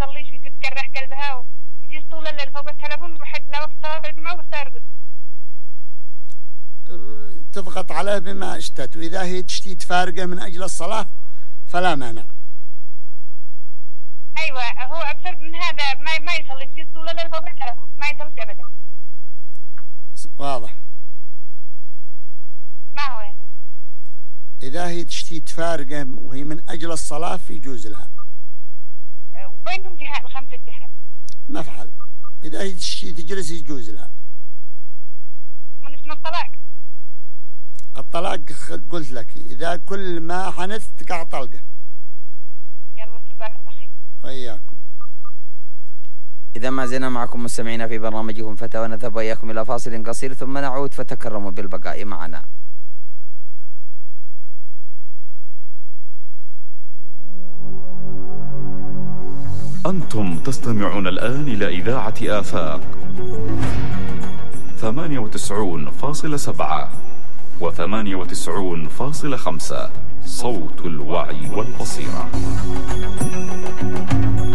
يصليش تتكرح قلبها ويجلس طول الليل فوق التلفون وحد لا وقت صلاة الجمعة وقت يرقد. تضغط عليه بما اشتت، وإذا هي تشتي تفارقه من أجل الصلاة فلا مانع. أيوة هو أكثر من هذا ما يصلي، يجلس طول الليل فوق التلفون ما يصليش أبدا. واضح. ما هو يعني. إذا هي تشتي تفارقه وهي من أجل الصلاة فيجوز لها. وبينهم جهة 5 جهات. نفعل. إذا هي تشتي تجلس يجوز لها. من اسم الطلاق. الطلاق قلت لك إذا كل ما حنث تقع طلقة. يلا تبارك الله خير. وإياكم. إذا ما زلنا معكم مستمعين في برنامجكم فتاوى، نذهب وإياكم إلى فاصل قصير ثم نعود، فتكرموا بالبقاء معنا. أنتم تستمعون الآن إلى إذاعة آفاق 98.7 و98.5 صوت الوعي والبصيرة.